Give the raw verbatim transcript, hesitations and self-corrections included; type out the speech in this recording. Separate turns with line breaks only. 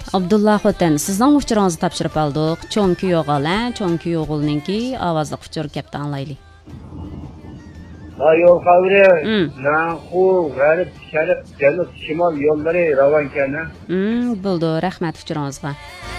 Abdullah xotin, sizning uchuringizni topshirib oldik. Cho'nki yo'g'alan, cho'nki yo'g'ulninki ovozli uchur gapni anglaylik.
Ha yol kavri, nahu, g'arib, sharq, janub, shimol yo'llari ravan kana.
Hmm, bo'ldi, rahmat uchuringizga.